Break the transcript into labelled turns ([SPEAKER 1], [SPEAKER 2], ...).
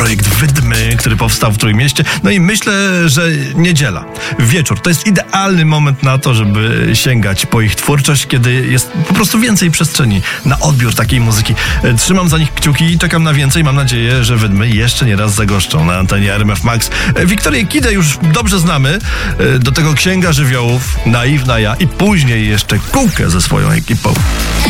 [SPEAKER 1] projekt Wydmy, który powstał w Trójmieście. No i myślę, że niedziela, wieczór, to jest idealny moment na to, żeby sięgać po ich twórczość, kiedy jest po prostu więcej przestrzeni na odbiór takiej muzyki. Trzymam za nich kciuki i czekam na więcej. Mam nadzieję, że Wydmy jeszcze nie raz zagoszczą na antenie RMF Max. Wiktorię Kidę już dobrze znamy. Do tego Księga Żywiołów, Naiwna Ja i później jeszcze Kółkę ze swoją ekipą.